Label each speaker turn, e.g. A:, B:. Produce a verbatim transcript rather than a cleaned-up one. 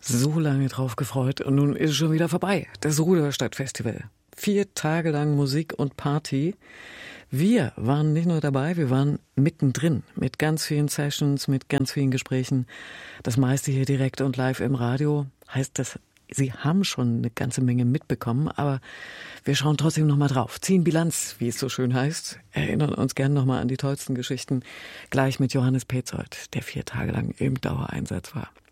A: So lange drauf gefreut und nun ist es schon wieder vorbei. Das Ruderstadtfestival. Vier Tage lang Musik und Party. Wir waren nicht nur dabei, wir waren mittendrin mit ganz vielen Sessions, mit ganz vielen Gesprächen. Das meiste hier direkt und live im Radio. Heißt das, Sie haben schon eine ganze Menge mitbekommen, aber wir schauen trotzdem noch mal drauf. Ziehen Bilanz, wie es so schön heißt. Erinnern uns gern noch mal an die tollsten Geschichten. Gleich mit Johannes Petzold, der vier Tage lang im Dauereinsatz war.